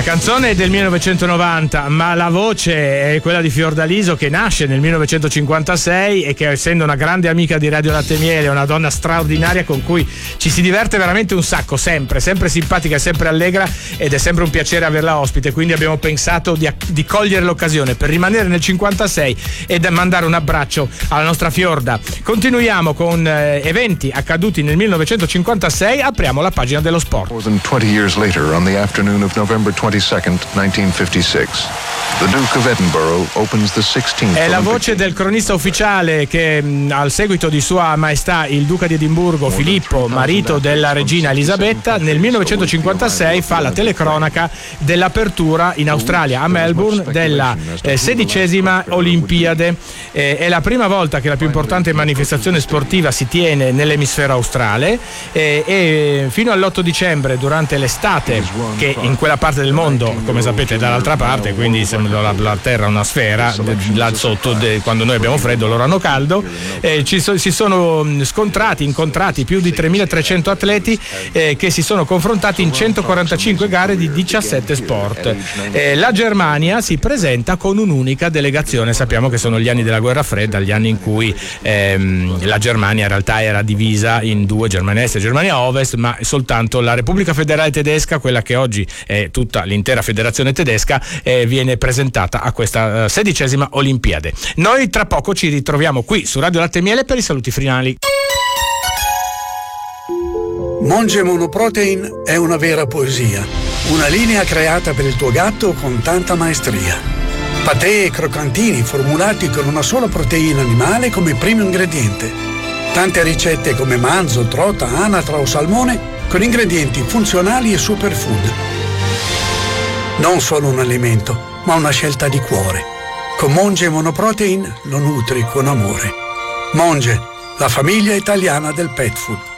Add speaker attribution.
Speaker 1: canzone è del 1990, ma la voce è quella di Fiordaliso, che nasce nel 1956 e che, essendo una grande amica di Radio Latte e Miele, è una donna straordinaria con cui ci si diverte veramente un sacco, sempre simpatica e sempre allegra, ed è sempre un piacere averla ospite. Quindi abbiamo pensato di cogliere l'occasione per rimanere nel 56 e mandare un abbraccio alla nostra Fiorda. Continuiamo con eventi accaduti nel 1956, apriamo la pagina dello sport.
Speaker 2: More than 20 years later, on the afternoon of November 22nd, 1956, the Duke of Edinburgh opens the 16th.
Speaker 1: È la voce del cronista ufficiale che, al seguito di Sua Maestà il Duca di Edimburgo Filippo, marito della regina Elisabetta, nel 1956 fa la telecronaca dell'apertura in Australia, a Melbourne, della 16ª Olimpiade. È la prima volta che la più importante manifestazione sportiva si tiene nell'emisfero australe, e fino all'8 dicembre, durante l'estate, che in quella parte del mondo, come sapete, è dall'altra parte, quindi sembra la terra una sfera, là sotto, quando noi abbiamo freddo loro hanno caldo, si sono incontrati più di 3.300 atleti che si sono confrontati in 145 gare di 17 sport. La Germania si presenta con un'unica delegazione. Sappiamo che sono gli anni della guerra fredda, gli anni in cui la Germania in realtà era divisa in due, Germania Est e Germania Ovest, ma soltanto la Repubblica Federale Tedesca, quella che oggi è tutta l'intera federazione tedesca, viene presentata a questa 16ª Olimpiade. Noi tra poco ci ritroviamo qui su Radio Latte e Miele per i saluti finali.
Speaker 3: Monge Monoprotein è una vera poesia, una linea creata per il tuo gatto con tanta maestria. Patè e croccantini formulati con una sola proteina animale come primo ingrediente. Tante ricette come manzo, trota, anatra o salmone con ingredienti funzionali e superfood. Non solo un alimento, ma una scelta di cuore. Con Monge Monoprotein lo nutri con amore. Monge, la famiglia italiana del pet food.